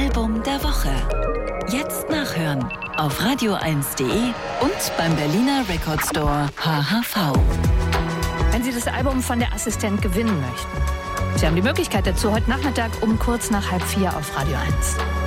Album der Woche. Jetzt nachhören auf radio1.de und beim Berliner Record Store HHV. Wenn Sie das Album von der Assistent gewinnen möchten, Sie haben die Möglichkeit dazu heute Nachmittag um kurz nach 3:30 auf Radio 1.